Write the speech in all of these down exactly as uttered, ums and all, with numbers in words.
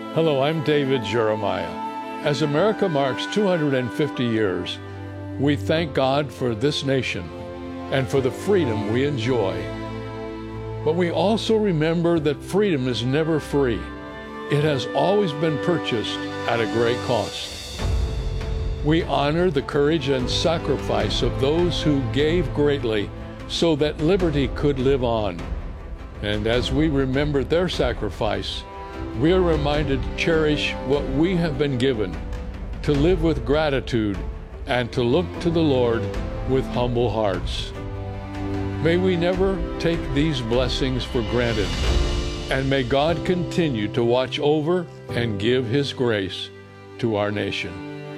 Hello, I'm David Jeremiah. As America marks two hundred fifty years, we thank God for this nation and for the freedom we enjoy. But we also remember that freedom is never free. It has always been purchased at a great cost. We honor the courage and sacrifice of those who gave greatly so that liberty could live on. And as we remember their sacrifice, we are reminded to cherish what we have been given, to live with gratitude, and to look to the Lord with humble hearts. May we never take these blessings for granted, and may God continue to watch over and give His grace to our nation.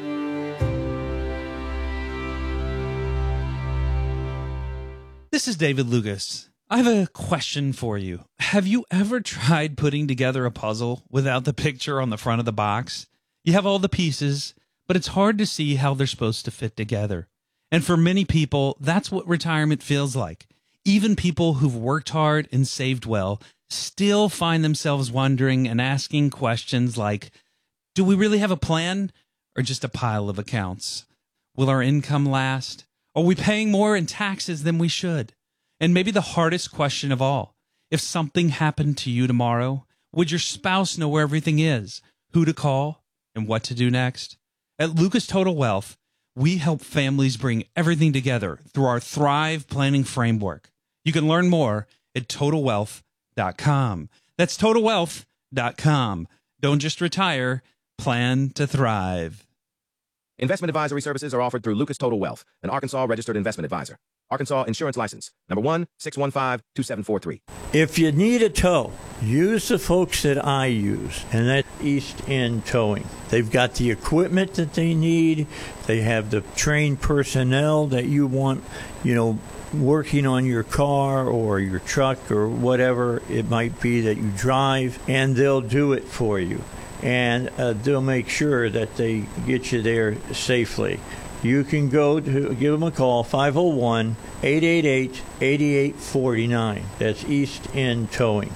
This is David Lucas. I have a question for you. Have you ever tried putting together a puzzle without the picture on the front of the box? You have all the pieces, but it's hard to see how they're supposed to fit together. And for many people, that's what retirement feels like. Even people who've worked hard and saved well still find themselves wondering and asking questions like, do we really have a plan or just a pile of accounts? Will our income last? Are we paying more in taxes than we should? And maybe the hardest question of all, if something happened to you tomorrow, would your spouse know where everything is, who to call, and what to do next? At Lucas Total Wealth, we help families bring everything together through our Thrive Planning Framework. You can learn more at total wealth dot com. That's total wealth dot com. Don't just retire, plan to thrive. Investment advisory services are offered through Lucas Total Wealth, an Arkansas registered investment advisor. Arkansas Insurance License, number one six one five two seven four three. If you need a tow, use the folks that I use, and that's East End Towing. They've got the equipment that they need. They have the trained personnel that you want, you know, working on your car or your truck or whatever it might be that you drive, and they'll do it for you. And uh, they'll make sure that they get you there safely. You can go to give them a call, five oh one, eight eight eight, eight eight four nine. That's East End Towing.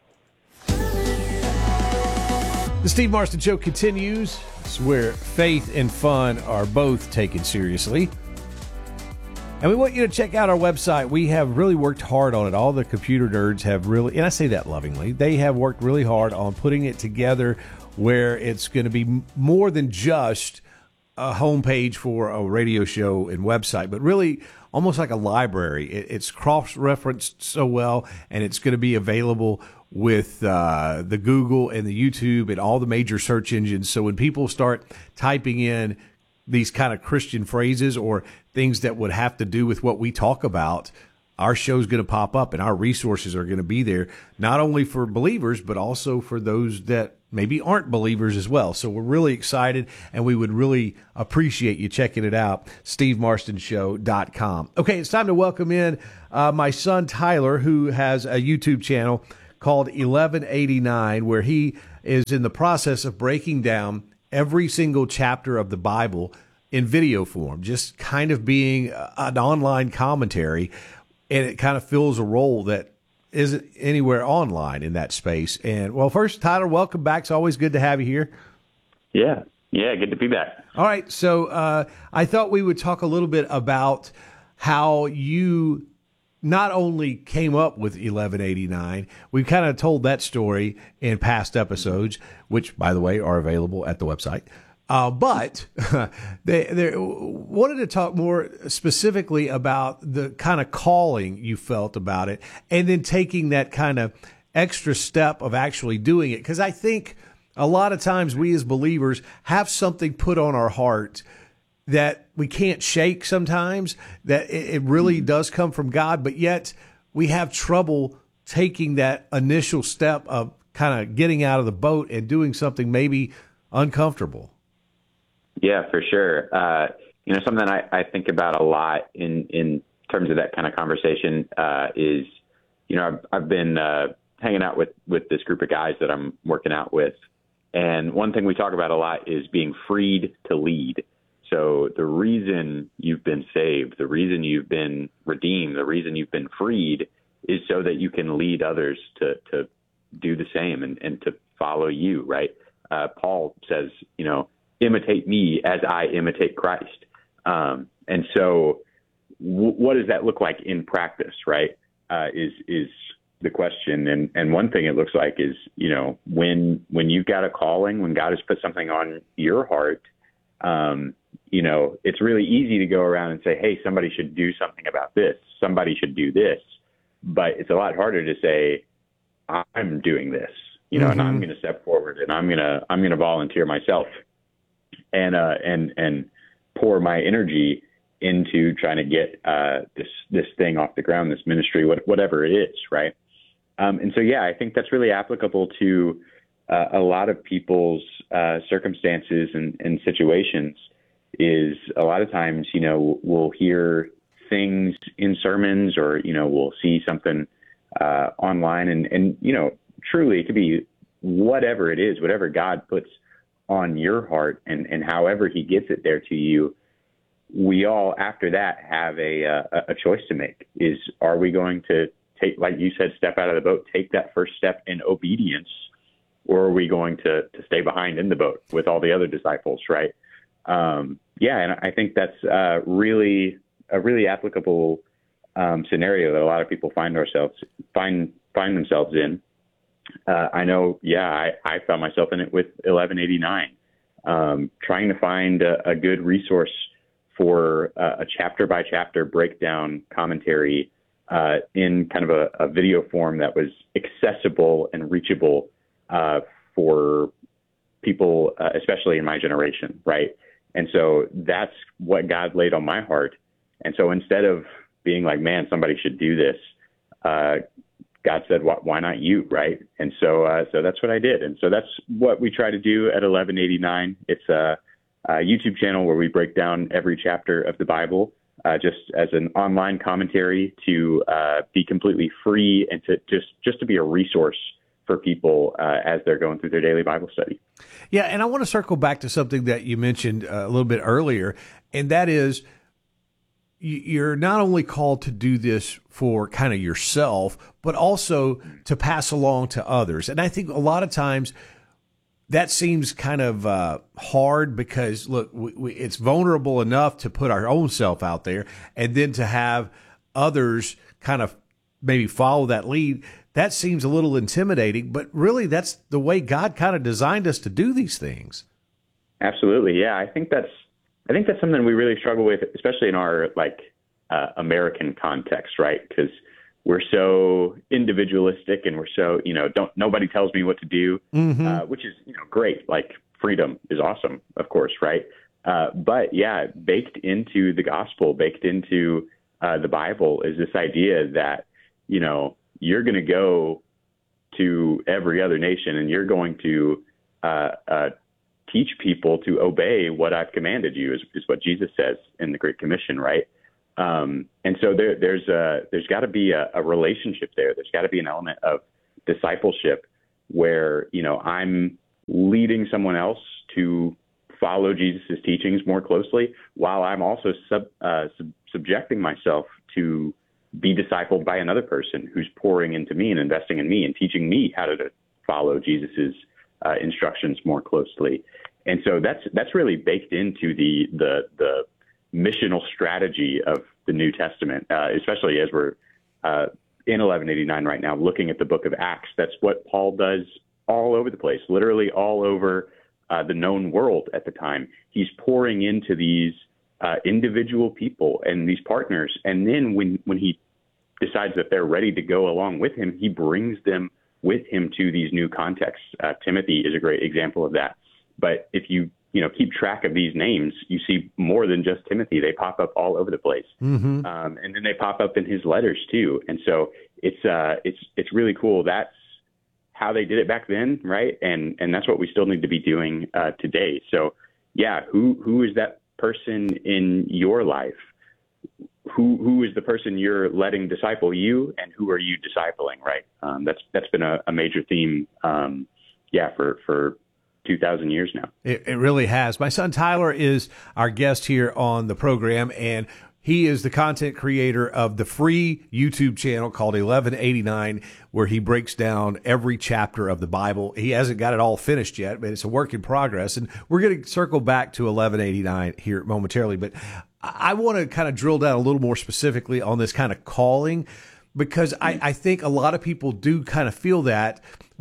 The Steve Marston Show continues. It's where faith and fun are both taken seriously. And we want you to check out our website. We have really worked hard on it. All the computer nerds have really, and I say that lovingly, they have worked really hard on putting it together where it's going to be more than just a homepage for a radio show and website, but really almost like a library. It, it's cross-referenced so well, and it's going to be available with uh, the Google and the YouTube and all the major search engines. So when people start typing in these kind of Christian phrases or things that would have to do with what we talk about, our show's going to pop up, and our resources are going to be there, not only for believers, but also for those that maybe aren't believers as well. So we're really excited, and we would really appreciate you checking it out, steve marston show dot com. Okay, it's time to welcome in uh, my son Tyler, who has a YouTube channel called eleven eighty-nine, where he is in the process of breaking down every single chapter of the Bible in video form, just kind of being an online commentary, and it kind of fills a role that isn't anywhere online in that space. And well, first, Tyler, welcome back. It's always good to have you here. Yeah. Yeah. Good to be back. All right. So uh, I thought we would talk a little bit about how you not only came up with eleven eighty-nine, we've kind of told that story in past episodes, which, by the way, are available at the website. Uh, but they, they wanted to talk more specifically about the kind of calling you felt about it, and then taking that kind of extra step of actually doing it. Because I think a lot of times we as believers have something put on our heart that we can't shake sometimes, that it, it really does come from God, but yet we have trouble taking that initial step of kind of getting out of the boat and doing something maybe uncomfortable. Yeah, for sure. Uh, you know, something I, I think about a lot in, in terms of that kind of conversation uh, is, you know, I've, I've been uh, hanging out with, with this group of guys that I'm working out with. And one thing we talk about a lot is being freed to lead. So the reason you've been saved, the reason you've been redeemed, the reason you've been freed is so that you can lead others to, to do the same and, and to follow you, right? uh, Paul says, you know, imitate me as I imitate Christ. Um, and so w- what does that look like in practice, right, uh, is is the question. And, and one thing it looks like is, you know, when when you've got a calling, when God has put something on your heart, um, you know, it's really easy to go around and say, hey, somebody should do something about this. Somebody should do this. But it's a lot harder to say, I'm doing this, you know, mm-hmm. and I'm going to step forward and I'm going to, I'm going to volunteer myself and, uh, and, and pour my energy into trying to get, uh, this, this thing off the ground, this ministry, what, whatever it is. Right. Um, and so, yeah, I think that's really applicable to, uh, a lot of people's, uh, circumstances and, and situations. Is a lot of times, you know, we'll hear things in sermons or, you know, we'll see something uh, online and, and, you know, truly it could be whatever it is, whatever God puts on your heart and, and however he gets it there to you. We all, after that, have a, a, a choice to make is, are we going to take, like you said, step out of the boat, take that first step in obedience, or are we going to, to stay behind in the boat with all the other disciples, right? Um, yeah, and I think that's uh, really a really applicable um, scenario that a lot of people find ourselves find find themselves in. Uh, I know, yeah, I, I found myself in it with eleven eighty-nine, um, trying to find a, a good resource for uh, a chapter by chapter breakdown commentary uh, in kind of a, a video form that was accessible and reachable uh, for people, uh, especially in my generation, right? And so that's what God laid on my heart. And so instead of being like, man, somebody should do this, uh, God said, why not you, right? And so uh, so that's what I did. And so that's what we try to do at eleven eighty-nine. It's a, a YouTube channel where we break down every chapter of the Bible uh, just as an online commentary to uh, be completely free and to just, just to be a resource for people uh, as they're going through their daily Bible study. Yeah, and I want to circle back to something that you mentioned uh, a little bit earlier, and that is you're not only called to do this for kind of yourself, but also to pass along to others. And I think a lot of times that seems kind of uh, hard because, look, we, we, it's vulnerable enough to put our own self out there, and then to have others kind of maybe follow that lead. That seems a little intimidating, but really that's the way God kind of designed us to do these things. Absolutely. Yeah. I think that's, I think that's something we really struggle with, especially in our like uh, American context, right? Because we're so individualistic and we're so, you know, don't, nobody tells me what to do, mm-hmm. uh, which is, you know, great. Like freedom is awesome, of course. Right. Uh, but yeah, baked into the gospel, baked into uh, the Bible is this idea that, you know, you're going to go to every other nation and you're going to uh, uh, teach people to obey what I've commanded you is, is what Jesus says in the Great Commission, right? Um, and so there, there's a, there's got to be a, a relationship there. There's got to be an element of discipleship where, you know, I'm leading someone else to follow Jesus' teachings more closely while I'm also sub, uh, sub, subjecting myself to be discipled by another person who's pouring into me and investing in me and teaching me how to follow Jesus's uh, instructions more closely. And so that's that's really baked into the the the missional strategy of the New Testament, uh, especially as we're uh, in eleven eighty-nine right now, looking at the book of Acts. That's what Paul does all over the place, literally all over uh, the known world at the time. He's pouring into these uh, individual people and these partners. And then when, when he decides that they're ready to go along with him, he brings them with him to these new contexts. Uh, Timothy is a great example of that. But if you, you know, keep track of these names, you see more than just Timothy. They pop up all over the place. Mm-hmm. Um, and then they pop up in his letters too. And so it's, uh, it's, it's really cool. That's how they did it back then. Right. And, and that's what we still need to be doing uh, today. So yeah, who, who is that person in your life? Who who is the person you're letting disciple you, and who are you discipling? Right. Um, that's that's been a, a major theme. Um, yeah, for for two thousand years now. It, it really has. My son Tyler is our guest here on the program, and He is the content creator of the free YouTube channel called eleven eighty-nine, where he breaks down every chapter of the Bible. He hasn't got it all finished yet, but it's a work in progress. And we're going to circle back to eleven eighty-nine here momentarily. But I want to kind of drill down a little more specifically on this kind of calling, because I, I think a lot of people do kind of feel that.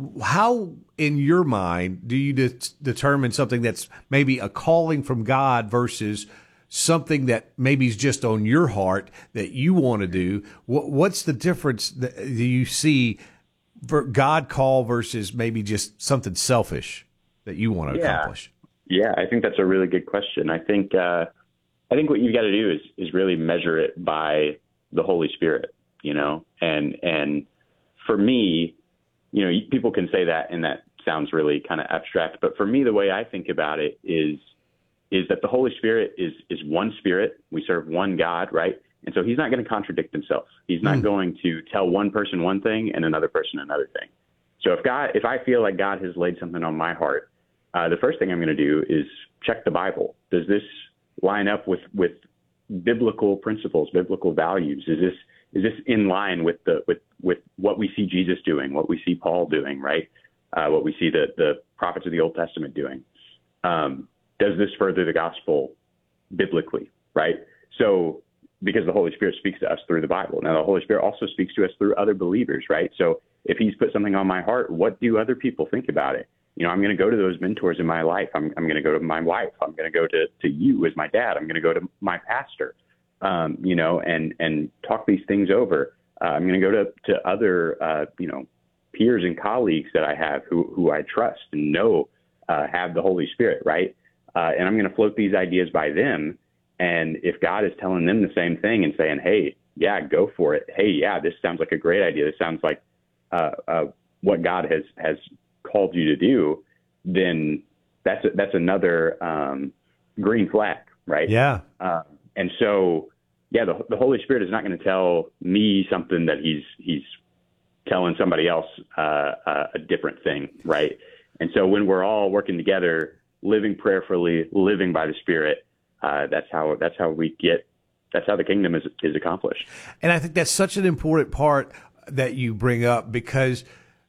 How, in your mind, do you de- determine something that's maybe a calling from God versus something that maybe is just on your heart that you want to do? What, what's the difference that do you see for God call versus maybe just something selfish that you want to yeah. accomplish? Yeah, I think that's a really good question. I think uh, I think what you've got to do is is really measure it by the Holy Spirit, you know, and and for me, you know, people can say that and that sounds really kind of abstract, but for me, the way I think about it is is that the Holy Spirit is is one spirit. We serve one God, right? And so he's not going to contradict himself. He's not mm. going to tell one person one thing and another person another thing. So if God, if I feel like God has laid something on my heart, uh, the first thing I'm going to do is check the Bible. Does this line up with, with biblical principles, biblical values? Is this is this in line with the with, with what we see Jesus doing, what we see Paul doing, right? Uh, what we see the, the prophets of the Old Testament doing? Um, Does this further the gospel biblically, right? So because the Holy Spirit speaks to us through the Bible. Now, the Holy Spirit also speaks to us through other believers, right? So if he's put something on my heart, what do other people think about it? You know, I'm going to go to those mentors in my life. I'm, I'm going to go to my wife. I'm going to go to, to you as my dad. I'm going to go to my pastor, um, you know, and, and talk these things over. Uh, I'm going to go to, to other, uh, you know, peers and colleagues that I have who, who I trust and know uh, have the Holy Spirit, right? Uh, and I'm going to float these ideas by them. And if God is telling them the same thing and saying, hey, yeah, go for it. Hey, yeah, this sounds like a great idea. This sounds like uh, uh, what God has, has called you to do, then that's, a, that's another um, green flag, right? Yeah. Uh, and so, yeah, the, the Holy Spirit is not going to tell me something that he's, he's telling somebody else uh, uh, a different thing, right? And so when we're all working together, living prayerfully, living by the Spirit, uh, that's how that's how we get, that's how the kingdom is is accomplished. And I think that's such an important part that you bring up, because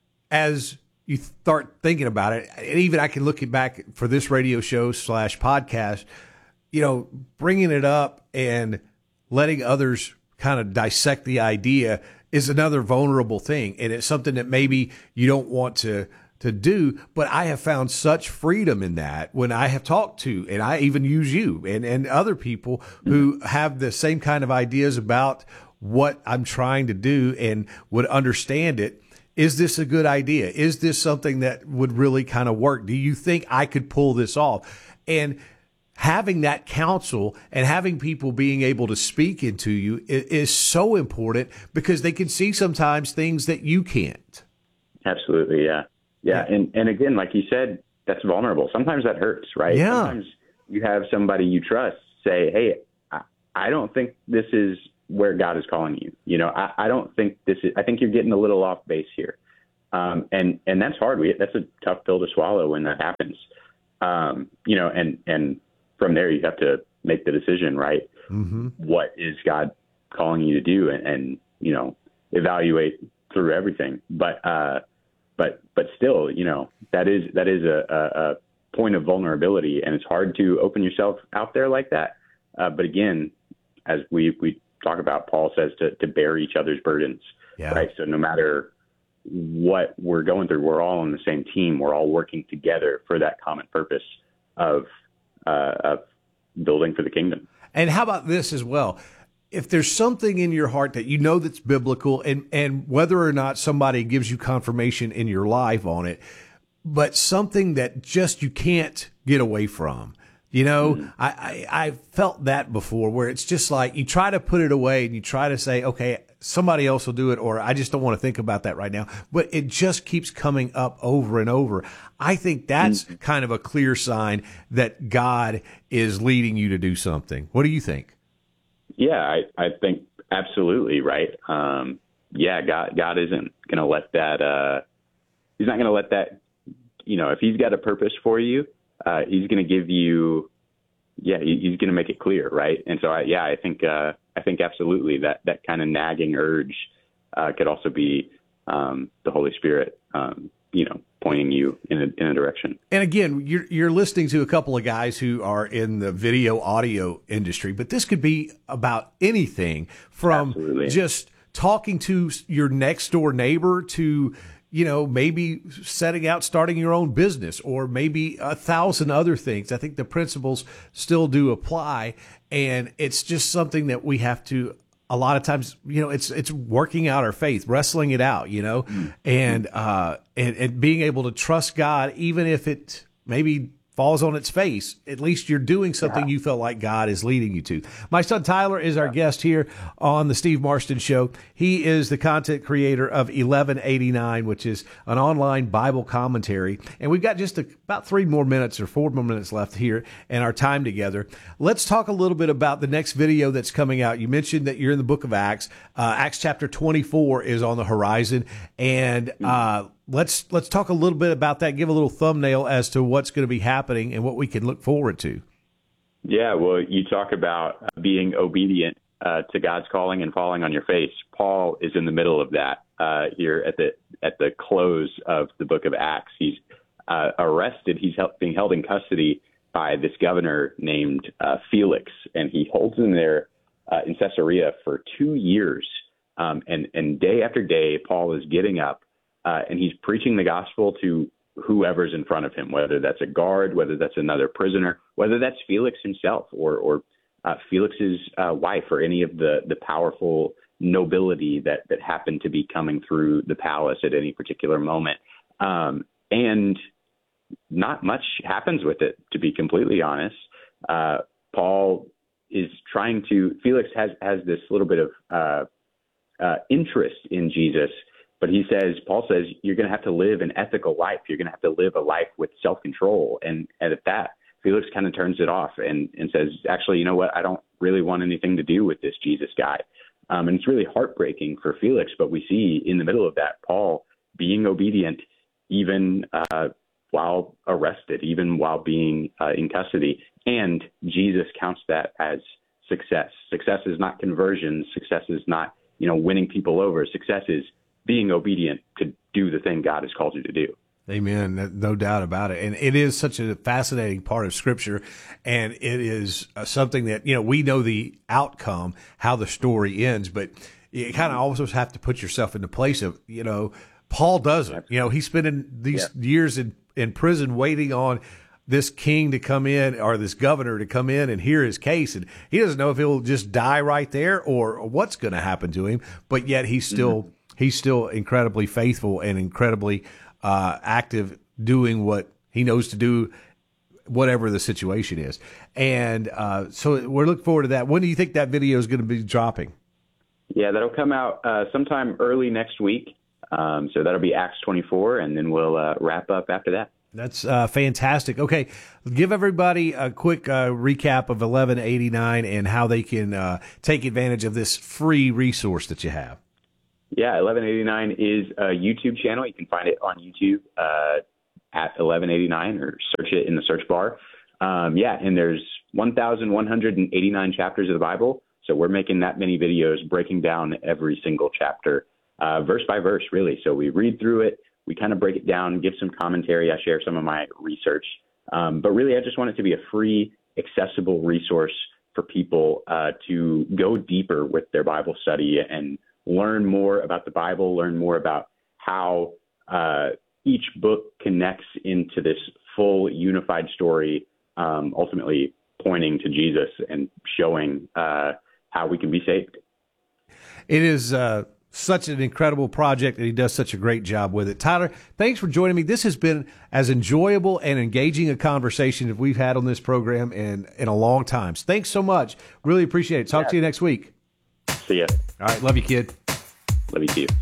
as you start thinking about it, and even I can look back for this radio show slash podcast, you know, bringing it up and letting others kind of dissect the idea is another vulnerable thing. And it's something that maybe you don't want to to do, but I have found such freedom in that when I have talked to, and I even use you and, and other people who have the same kind of ideas about what I'm trying to do and would understand it. Is this a good idea? Is this something that would really kind of work? Do you think I could pull this off? And having that counsel and having people being able to speak into you is, is so important, because they can see sometimes things that you can't. Absolutely. Yeah. Yeah. And, and again, like you said, that's vulnerable. Sometimes that hurts, right? Yeah. Sometimes you have somebody you trust say, hey, I, I don't think this is where God is calling you. You know, I, I don't think this is, I think you're getting a little off base here. Um, and, and that's hard. We, that's a tough pill to swallow when that happens. Um, you know, and, and from there you have to make the decision, right? Mm-hmm. What is God calling you to do? And, and, you know, evaluate through everything. But, uh, But but still, you know, that is that is a, a, a point of vulnerability, and it's hard to open yourself out there like that. Uh, but again, as we, we talk about, Paul says to, to bear each other's burdens, yeah. right? So no matter what we're going through, we're all on the same team. We're all working together for that common purpose of uh, of building for the kingdom. And how about this as well? If there's something in your heart that you know that's biblical, and, and whether or not somebody gives you confirmation in your life on it, but something that just you can't get away from. You know, mm. I, I, I felt that before, where it's just like you try to put it away and you try to say, okay, somebody else will do it, or I just don't want to think about that right now. But it just keeps coming up over and over. I think that's mm. kind of a clear sign that God is leading you to do something. What do you think? Yeah, I, I think absolutely right. Um, yeah, God, God isn't going to let that, uh, he's not going to let that, you know, if he's got a purpose for you, uh, he's going to give you, yeah, he, he's going to make it clear. Right. And so, I, yeah, I think, uh, I think absolutely that that kind of nagging urge uh, could also be um, the Holy Spirit, um, you know, pointing you in a, in a direction. And again, you're, you're listening to a couple of guys who are in the video audio industry, but this could be about anything from Absolutely. just talking to your next door neighbor to, you know, maybe setting out, starting your own business, or maybe a thousand other things. I think the principles still do apply. And it's just something that we have to, a lot of times, you know, it's, it's working out our faith, wrestling it out, you know, mm-hmm. and, uh, and, and being able to trust God, even if it maybe falls on its face, at least you're doing something yeah. you felt like God is leading you to. My son Tyler is our guest here on the Steve Marston Show. He is the content creator of eleven eighty-nine, which is an online Bible commentary. And we've got just a, about three more minutes or four more minutes left here in our time together. Let's talk a little bit about the next video that's coming out. You mentioned that you're in the book of Acts. Uh, Acts chapter twenty-four is on the horizon. And, uh, Let's let's talk a little bit about that. Give a little thumbnail as to what's going to be happening and what we can look forward to. Yeah, well, you talk about being obedient uh, to God's calling and falling on your face. Paul is in the middle of that uh, here at the at the close of the book of Acts. He's uh, arrested. He's held, being held in custody by this governor named uh, Felix, and he holds him there uh, in Caesarea for two years. Um, and and day after day, Paul is getting up. Uh, and he's preaching the gospel to whoever's in front of him, whether that's a guard, whether that's another prisoner, whether that's Felix himself or, or uh, Felix's uh, wife or any of the, the powerful nobility that, that happened to be coming through the palace at any particular moment. Um, and not much happens with it, to be completely honest. Uh, Paul is trying to, Felix has, has this little bit of uh, uh, interest in Jesus. But he says, Paul says, you're going to have to live an ethical life. You're going to have to live a life with self-control. And, and at that, Felix kind of turns it off and, and says, actually, you know what? I don't really want anything to do with this Jesus guy. Um, and it's really heartbreaking for Felix. But we see in the middle of that, Paul being obedient, even uh, while arrested, even while being uh, in custody. And Jesus counts that as success. Success is not conversion. Success is not, you know, winning people over. Success is being obedient to do the thing God has called you to do. Amen. No doubt about it. And it is such a fascinating part of Scripture. And it is uh, something that, you know, we know the outcome, how the story ends, but you kind of always have to put yourself in the place of, you know, Paul doesn't. You know, he's spending these yeah. years in, in prison waiting on this king to come in or this governor to come in and hear his case. And he doesn't know if he'll just die right there or what's going to happen to him. But yet he's still... Mm-hmm. He's still incredibly faithful and incredibly uh, active doing what he knows to do, whatever the situation is. And uh, so we're looking forward to that. When do you think that video is going to be dropping? Yeah, that'll come out uh, sometime early next week. Um, so that'll be Acts twenty-four, and then we'll uh, wrap up after that. That's uh, fantastic. Okay, give everybody a quick uh, recap of eleven eighty-nine and how they can uh, take advantage of this free resource that you have. Yeah, eleven eighty-nine is a YouTube channel. You can find it on YouTube uh, at eleven eighty-nine or search it in the search bar. Um, yeah, and there's one thousand one hundred eighty-nine chapters of the Bible. So we're making that many videos breaking down every single chapter, uh, verse by verse, really. So we read through it. We kind of break it down, give some commentary. I share some of my research. Um, but really, I just want it to be a free, accessible resource for people uh, to go deeper with their Bible study and learn more about the Bible, learn more about how uh, each book connects into this full unified story, um, ultimately pointing to Jesus and showing uh, how we can be saved. It is uh, such an incredible project, and he does such a great job with it. Tyler, thanks for joining me. This has been as enjoyable and engaging a conversation as we've had on this program in, in a long time. So thanks so much. Really appreciate it. Talk yeah. to you next week. See ya. All right. Love you, kid. Love you too.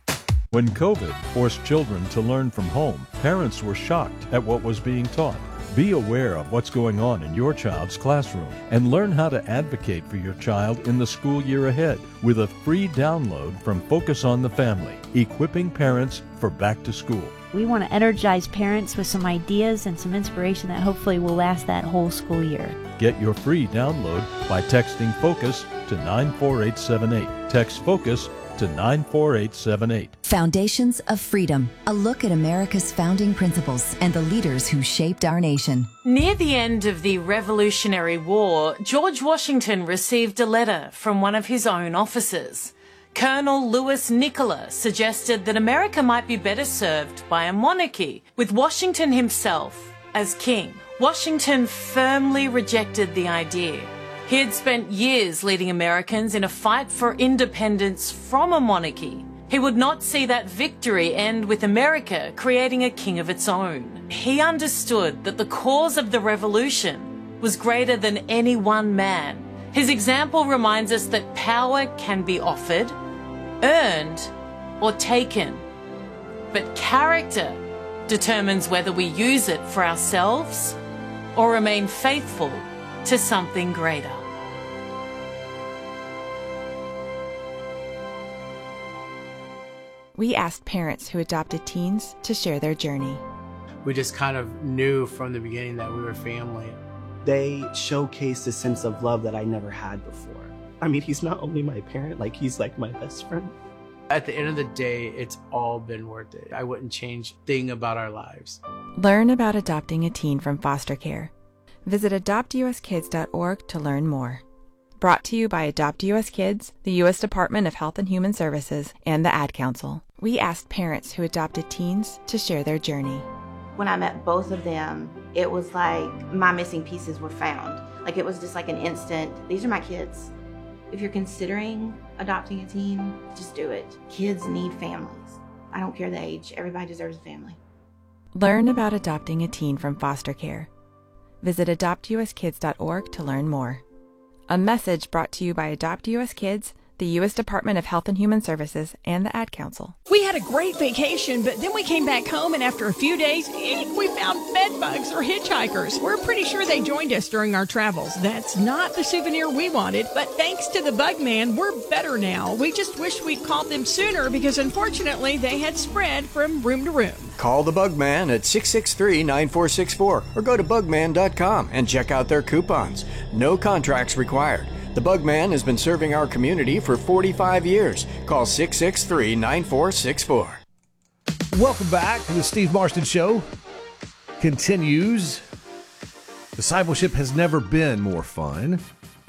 When COVID forced children to learn from home, parents were shocked at what was being taught. Be aware of what's going on in your child's classroom and learn how to advocate for your child in the school year ahead with a free download from Focus on the Family, equipping parents for back to school. We want to energize parents with some ideas and some inspiration that hopefully will last that whole school year. Get your free download by texting FOCUS to nine four eight seven eight. Text FOCUS to nine four eight seven eight. Foundations of Freedom, a look at America's founding principles and the leaders who shaped our nation. Near the end of the Revolutionary War, George Washington received a letter from one of his own officers. Colonel Louis Nicola suggested that America might be better served by a monarchy, with Washington himself as king. Washington firmly rejected the idea. He had spent years leading Americans in a fight for independence from a monarchy. He would not see that victory end with America creating a king of its own. He understood that the cause of the revolution was greater than any one man. His example reminds us that power can be offered, earned, or taken. But character determines whether we use it for ourselves or remain faithful to something greater. We asked parents who adopted teens to share their journey. We just kind of knew from the beginning that we were family. They showcased a sense of love that I never had before. I mean, he's not only my parent, like he's like my best friend. At the end of the day, it's all been worth it. I wouldn't change a thing about our lives. Learn about adopting a teen from foster care. Visit adopt u s kids dot org to learn more. Brought to you by Adopt U S Kids, the U S Department of Health and Human Services, and the Ad Council. We asked parents who adopted teens to share their journey. When I met both of them, it was like my missing pieces were found. Like it was just like an instant, these are my kids. If you're considering adopting a teen, just do it. Kids need families. I don't care the age, everybody deserves a family. Learn about adopting a teen from foster care. Visit adopt u s kids dot org to learn more. A message brought to you by Adopt U S Kids, the U S Department of Health and Human Services, and the Ad Council. We had a great vacation, but then we came back home, and after a few days, we found bed bugs or hitchhikers. We're pretty sure they joined us during our travels. That's not the souvenir we wanted, but thanks to the Bug Man, we're better now. We just wish we'd called them sooner because, unfortunately, they had spread from room to room. Call the Bug Man at six six three, nine four six four or go to bug man dot com and check out their coupons. No contracts required. The Bug Man has been serving our community for forty-five years. Call six six three, nine four six four. Welcome back to the Steve Marston Show. Continues. Discipleship has never been more fun.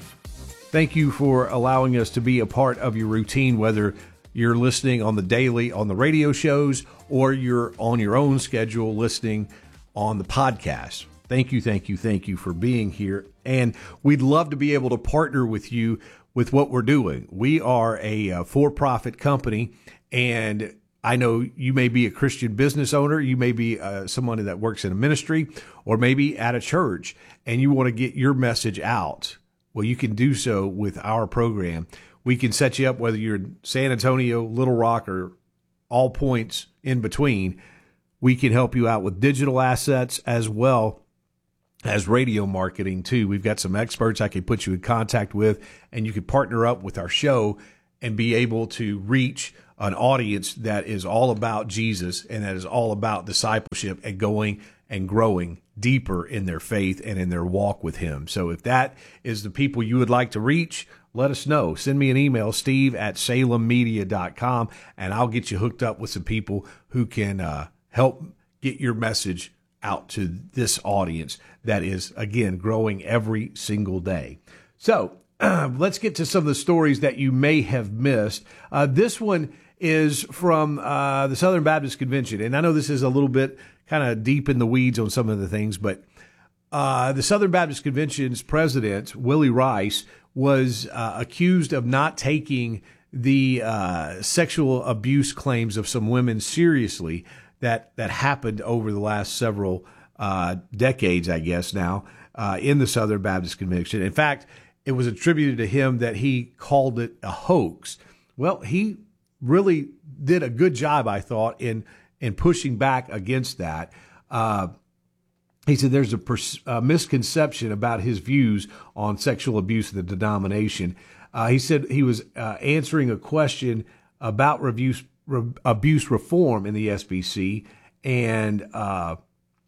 Thank you for allowing us to be a part of your routine, whether you're listening on the daily on the radio shows or you're on your own schedule listening on the podcast. Thank you, thank you, thank you for being here. And we'd love to be able to partner with you with what we're doing. We are a, a for-profit company, and I know you may be a Christian business owner, you may be uh, someone that works in a ministry, or maybe at a church, and you want to get your message out. Well, you can do so with our program. We can set you up whether you're in San Antonio, Little Rock, or all points in between. We can help you out with digital assets as well as radio marketing too. We've got some experts I can put you in contact with, and you can partner up with our show and be able to reach an audience that is all about Jesus and that is all about discipleship and going and growing deeper in their faith and in their walk with him. So if that is the people you would like to reach, let us know. Send me an email, steve at salem media dot com, and I'll get you hooked up with some people who can uh, help get your message out to this audience that is, again, growing every single day. So uh, let's get to some of the stories that you may have missed. Uh, this one is from uh, the Southern Baptist Convention, and I know this is a little bit kind of deep in the weeds on some of the things, but uh, the Southern Baptist Convention's president, Willie Rice, was uh, accused of not taking the uh, sexual abuse claims of some women seriously that that happened over the last several uh, decades, I guess now, uh, in the Southern Baptist Convention. In fact, it was attributed to him that he called it a hoax. Well, he really did a good job, I thought, in in pushing back against that. Uh, he said there's a, pers- a misconception about his views on sexual abuse in the denomination. Uh, he said he was uh, answering a question about abuse, re- abuse reform in the S B C, and uh,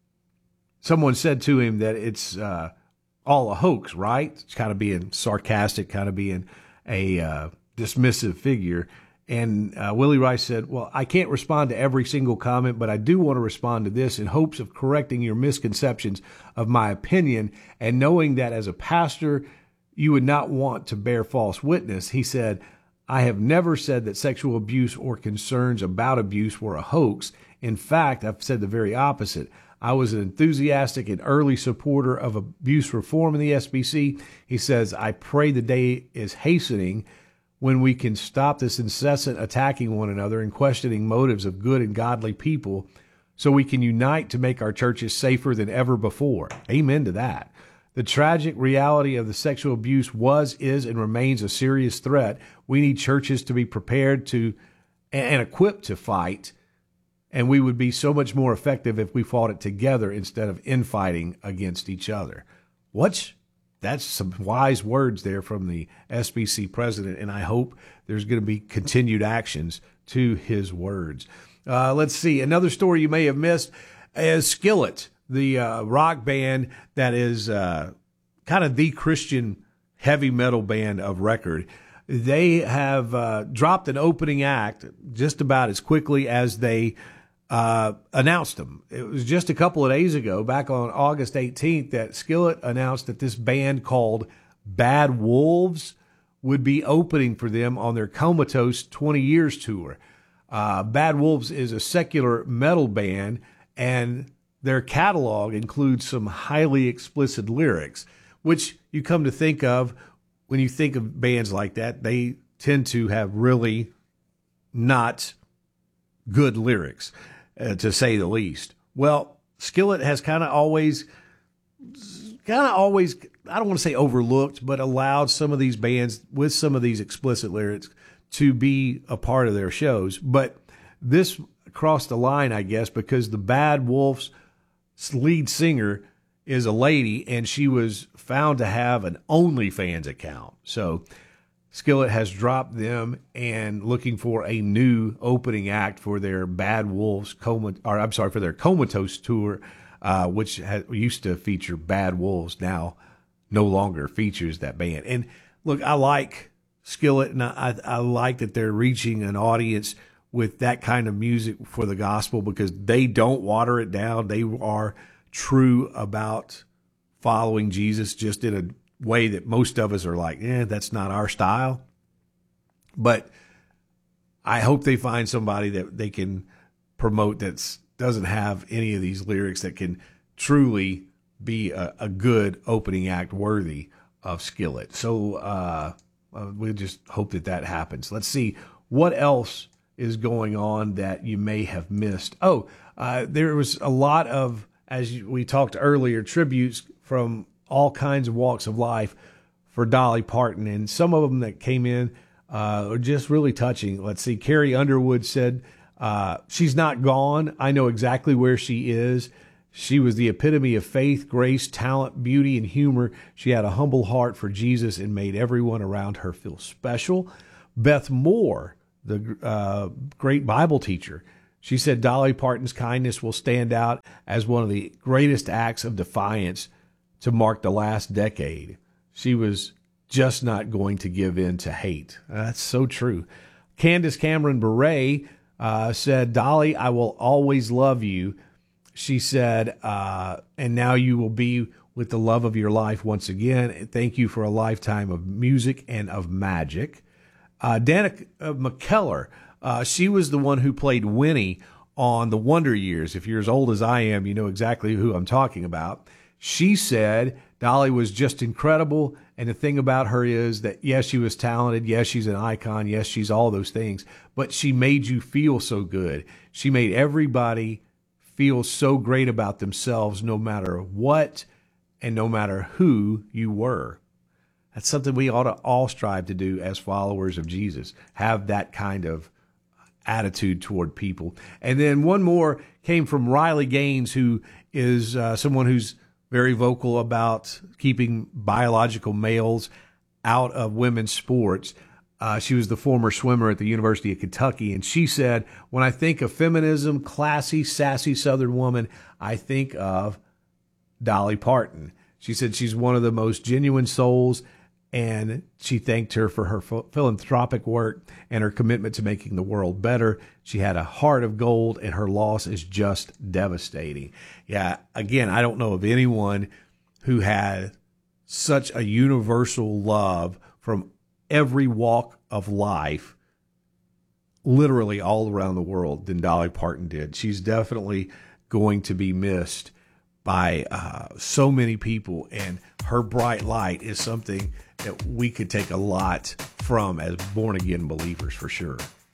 someone said to him that it's uh, all a hoax, right? It's kind of being sarcastic, kind of being a uh, dismissive figure. And uh, Willie Rice said, well, I can't respond to every single comment, but I do want to respond to this in hopes of correcting your misconceptions of my opinion and knowing that as a pastor, you would not want to bear false witness. He said, I have never said that sexual abuse or concerns about abuse were a hoax. In fact, I've said the very opposite. I was an enthusiastic and early supporter of abuse reform in the S B C. He says, I pray the day is hastening when we can stop this incessant attacking one another and questioning motives of good and godly people so we can unite to make our churches safer than ever before. Amen to that. The tragic reality of the sexual abuse was, is, and remains a serious threat. We need churches to be prepared to and equipped to fight, and we would be so much more effective if we fought it together instead of infighting against each other. What's That's some wise words there from the S B C president, and I hope there's going to be continued actions to his words. Uh, let's see. Another story you may have missed is Skillet, the uh, rock band that is uh, kind of the Christian heavy metal band of record. They have uh, dropped an opening act just about as quickly as they Uh, announced them. It was just a couple of days ago, back on August eighteenth, that Skillet announced that this band called Bad Wolves would be opening for them on their Comatose twenty years tour. Uh, Bad Wolves is a secular metal band, and their catalog includes some highly explicit lyrics, which you come to think of when you think of bands like that. They tend to have really not good lyrics. Uh, to say the least. Well, Skillet has kind of always, kind of always, I don't want to say overlooked, but allowed some of these bands with some of these explicit lyrics to be a part of their shows. But this crossed the line, I guess, because the Bad Wolves lead singer is a lady, and she was found to have an OnlyFans account. So Skillet has dropped them and looking for a new opening act for their Bad Wolves coma, or I'm sorry, for their Comatose tour, uh, which has, used to feature Bad Wolves, now no longer features that band. And look, I like Skillet, and I, I like that they're reaching an audience with that kind of music for the gospel, because they don't water it down. They are true about following Jesus, just in a way that most of us are like, eh, that's not our style. But I hope they find somebody that they can promote that doesn't have any of these lyrics, that can truly be a, a good opening act worthy of Skillet. So uh, uh, we'll just hope that that happens. Let's see what else is going on that you may have missed. Oh, uh, there was a lot of, as we talked earlier, tributes from all kinds of walks of life for Dolly Parton, and some of them that came in uh, are just really touching. Let's see. Carrie Underwood said, uh, she's not gone. I know exactly where she is. She was the epitome of faith, grace, talent, beauty, and humor. She had a humble heart for Jesus and made everyone around her feel special. Beth Moore, the uh, great Bible teacher, she said Dolly Parton's kindness will stand out as one of the greatest acts of defiance to mark the last decade. She was just not going to give in to hate. That's so true. Candace Cameron Bure uh, said, Dolly, I will always love you. She said, uh, and now you will be with the love of your life once again. Thank you for a lifetime of music and of magic. Uh, Danica McKellar, uh, she was the one who played Winnie on The Wonder Years. If you're as old as I am, you know exactly who I'm talking about. She said Dolly was just incredible, and the thing about her is that, yes, she was talented, yes, she's an icon, yes, she's all those things, but she made you feel so good. She made everybody feel so great about themselves, no matter what and no matter who you were. That's something we ought to all strive to do as followers of Jesus, have that kind of attitude toward people. And then one more came from Riley Gaines, who is uh, someone who's very vocal about keeping biological males out of women's sports. Uh, she was the former swimmer at the University of Kentucky, and she said, when I think of feminism, classy, sassy Southern woman, I think of Dolly Parton. She said she's one of the most genuine souls, and she thanked her for her philanthropic work and her commitment to making the world better. She had a heart of gold, and her loss is just devastating. Yeah, again, I don't know of anyone who had such a universal love from every walk of life, literally all around the world, than Dolly Parton did. She's definitely going to be missed by uh, so many people, and her bright light is something that we could take a lot from as born-again believers, for sure.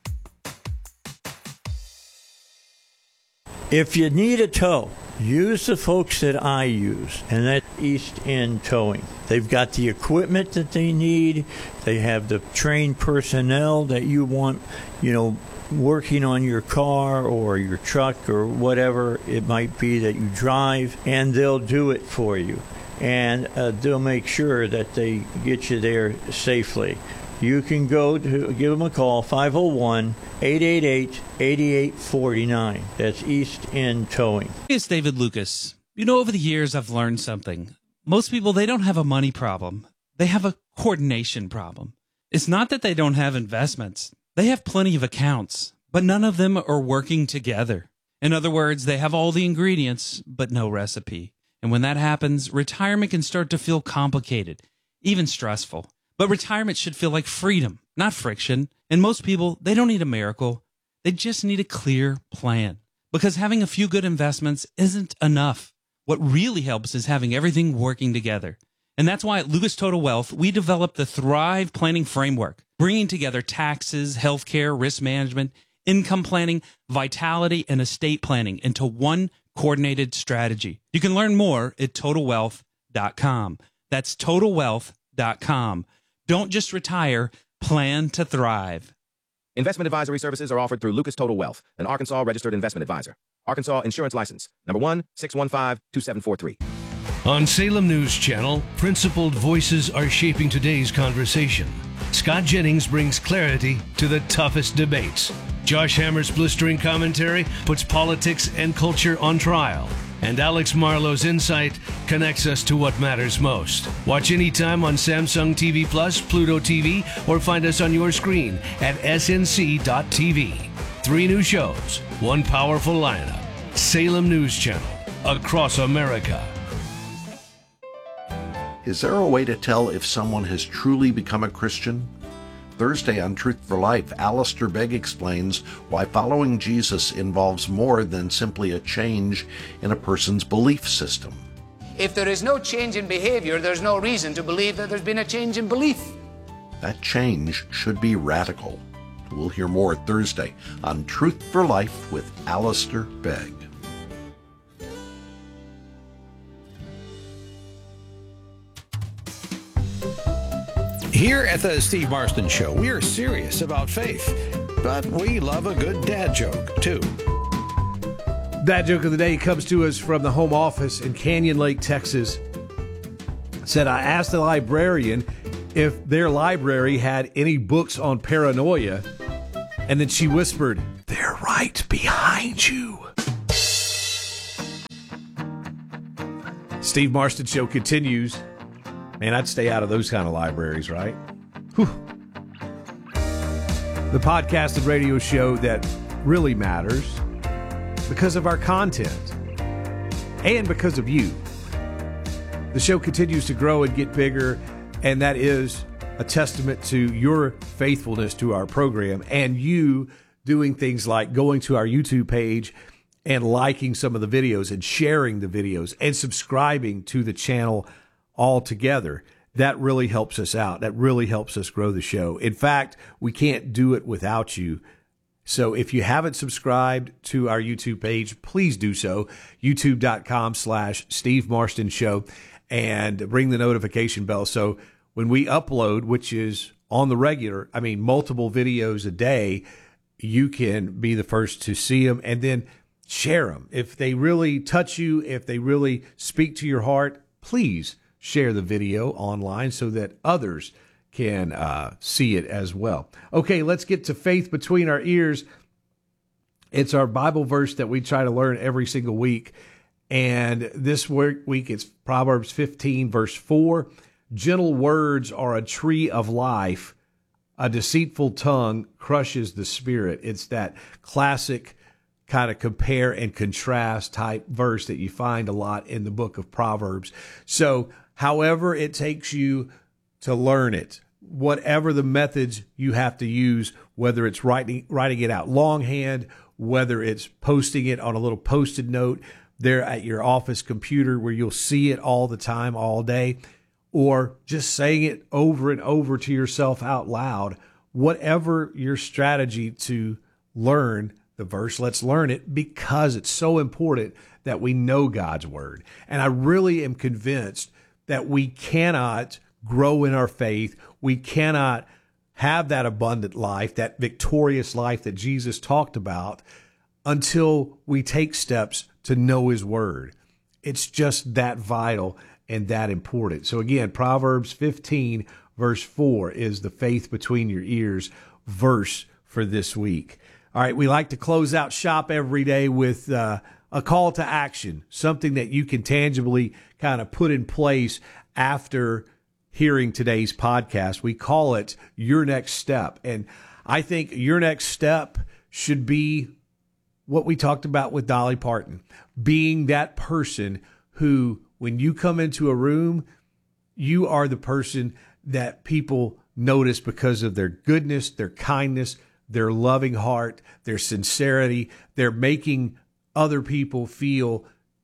If you need a tow, use the folks that I use, and that's East End Towing. They've got the equipment that they need. They have the trained personnel that you want, you know, working on your car or your truck or whatever it might be that you drive, and they'll do it for you. And uh, they'll make sure that they get you there safely. You can go to give them a call, five oh one, eight eight eight, eight eight four nine. That's East End Towing. It's David Lucas. You know, over the years, I've learned something. Most people, they don't have a money problem. They have a coordination problem. It's not that they don't have investments. They have plenty of accounts, but none of them are working together. In other words, they have all the ingredients, but no recipe. And when that happens, retirement can start to feel complicated, even stressful. But retirement should feel like freedom, not friction. And most people, they don't need a miracle. They just need a clear plan. Because having a few good investments isn't enough. What really helps is having everything working together. And that's why at Lucas Total Wealth, we developed the Thrive Planning Framework, bringing together taxes, healthcare, risk management, income planning, vitality, and estate planning into one coordinated strategy. You can learn more at total wealth dot com. That's total wealth dot com. Don't just retire, plan to thrive. Investment advisory services are offered through Lucas Total Wealth, an Arkansas registered investment advisor. Arkansas Insurance License, number one, six one five, two seven four three. On Salem News Channel, principled voices are shaping today's conversation. Scott Jennings brings clarity to the toughest debates. Josh Hammer's blistering commentary puts politics and culture on trial. And Alex Marlowe's insight connects us to what matters most. Watch anytime on Samsung T V Plus, Pluto T V, or find us on your screen at S N C dot T V. Three new shows, one powerful lineup. Salem News Channel, across America. Is there a way to tell if someone has truly become a Christian? Thursday on Truth for Life, Alistair Begg explains why following Jesus involves more than simply a change in a person's belief system. If there is no change in behavior, there's no reason to believe that there's been a change in belief. That change should be radical. We'll hear more Thursday on Truth for Life with Alistair Begg. Here at the Steve Marston Show, we are serious about faith, but we love a good dad joke, too. Dad joke of the day comes to us from the home office in Canyon Lake, Texas. It said, I asked the librarian if their library had any books on paranoia, and then she whispered, they're right behind you. Steve Marston Show continues. Man, I'd stay out of those kind of libraries, right? Whew. The podcast and radio show that really matters because of our content and because of you. The show continues to grow and get bigger, and that is a testament to your faithfulness to our program and you doing things like going to our YouTube page and liking some of the videos and sharing the videos and subscribing to the channel altogether. That really helps us out. That really helps us grow the show. In fact, we can't do it without you. So if you haven't subscribed to our YouTube page, please do so. YouTube.com slash Steve Marston Show, and ring the notification bell. So when we upload, which is on the regular, I mean, multiple videos a day, you can be the first to see them, and then share them. If they really touch you, if they really speak to your heart, please share the video online so that others can uh, see it as well. Okay, let's get to Faith Between Our Ears. It's our Bible verse that we try to learn every single week. And this week it's Proverbs fifteen, verse four. Gentle words are a tree of life. A deceitful tongue crushes the spirit. It's that classic kind of compare and contrast type verse that you find a lot in the book of Proverbs. So however it takes you to learn it, whatever the methods you have to use, whether it's writing writing it out longhand, whether it's posting it on a little Post-it note there at your office computer where you'll see it all the time, all day, or just saying it over and over to yourself out loud, whatever your strategy to learn the verse, let's learn it, because it's so important that we know God's word. And I really am convinced that we cannot grow in our faith. We cannot have that abundant life, that victorious life that Jesus talked about, until we take steps to know his word. It's just that vital and that important. So again, Proverbs fifteen, verse four is the Faith Between Your Ears verse for this week. All right, we like to close out shop every day with uh, a call to action, something that you can tangibly kind of put in place after hearing today's podcast. We call it Your Next Step. And I think your next step should be what we talked about with Dolly Parton, being that person who, when you come into a room, you are the person that people notice because of their goodness, their kindness, their loving heart, their sincerity. They're making other people feel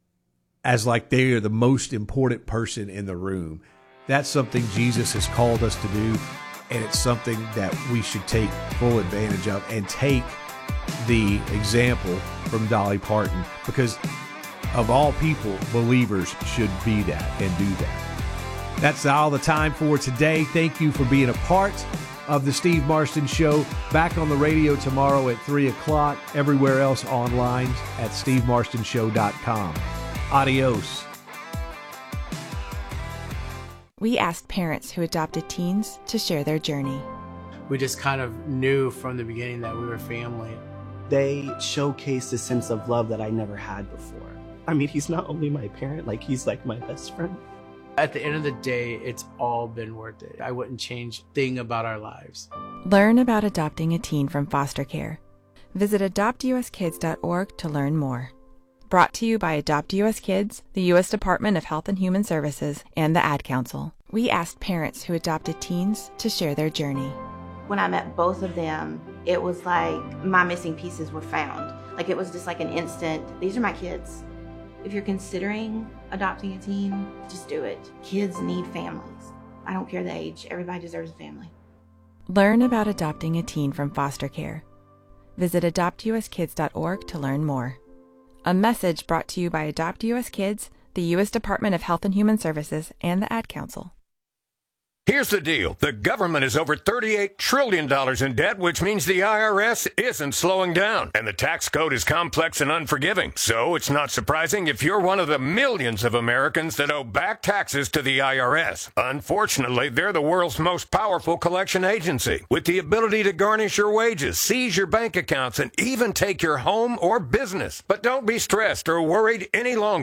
as like they are the most important person in the room. That's something Jesus has called us to do, and it's something that we should take full advantage of and take the example from Dolly Parton, because of all people, believers should be that and do that. That's all the time for today. Thank you for being a part of the Steve Marston Show. Back on the radio tomorrow at three o'clock, everywhere else online at steve marston show dot com. Adios. We asked parents who adopted teens to share their journey. We just kind of knew from the beginning that we were family. They showcased a sense of love that I never had before. I mean, he's not only my parent, like he's like my best friend. At the end of the day, it's all been worth it. I wouldn't change a thing about our lives. Learn about adopting a teen from foster care. Visit adopt u s kids dot org to learn more. Brought to you by Adopt U S Kids, the U S Department of Health and Human Services, and the Ad Council. We asked parents who adopted teens to share their journey. When I met both of them, it was like my missing pieces were found. Like it was just like an instant, these are my kids. If you're considering adopting a teen, just do it. Kids need families. I don't care the age. Everybody deserves a family. Learn about adopting a teen from foster care. Visit adopt u s kids dot org to learn more. A message brought to you by Adopt U S Kids, the U S Department of Health and Human Services, and the Ad Council. Here's the deal. The government is over thirty-eight trillion dollars in debt, which means the I R S isn't slowing down. And the tax code is complex and unforgiving. So it's not surprising if you're one of the millions of Americans that owe back taxes to the I R S. Unfortunately, they're the world's most powerful collection agency, with the ability to garnish your wages, seize your bank accounts, and even take your home or business. But don't be stressed or worried any longer.